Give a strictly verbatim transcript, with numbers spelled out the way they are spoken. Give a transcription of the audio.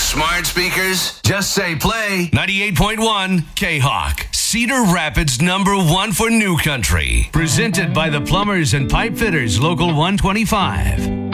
smart speakers? Just say play. ninety-eight point one K-Hawk. Cedar Rapids number one for new country. Presented by the Plumbers and Pipe Fitters Local one twenty-five.